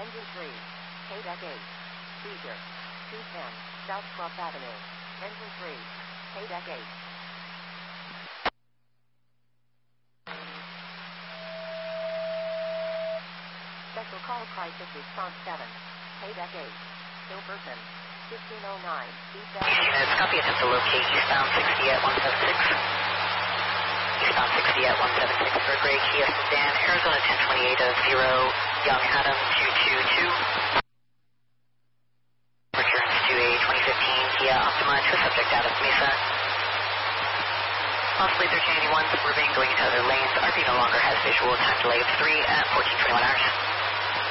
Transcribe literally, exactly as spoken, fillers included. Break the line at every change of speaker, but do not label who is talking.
Engine three. K deck eight. Seizure. two ten. South twelfth Avenue. Engine three. K deck eight. Special call crisis response seven. K deck eight. Hilberton. fifteen oh nine. Eastbound.
Units, copy, attempt to locate eastbound sixty at one seven six. Eastbound sixty at one seven six for Grey Kia Sedan, Arizona ten twenty-eight of zero, Young Adam two two two. Returns to a twenty fifteen Kia Optima to subject out of Mesa. Possibly thirteen eighty-one, Suburban going into other lanes. R P no longer has visual, time delay of three at fourteen twenty-one hours.